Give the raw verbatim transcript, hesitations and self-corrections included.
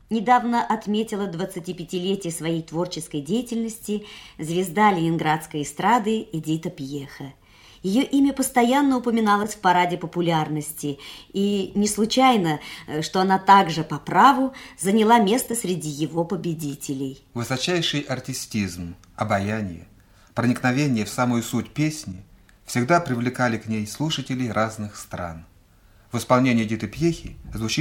недавно отметила двадцатипятилетие своей творческой деятельности звезда ленинградской эстрады Эдита Пьеха. Ее имя постоянно упоминалось в параде популярности, и не случайно, что она также по праву заняла место среди его победителей. Высочайший артистизм, обаяние, проникновение в самую суть песни всегда привлекали к ней слушателей разных стран. В исполнении Эдиты Пьехи звучит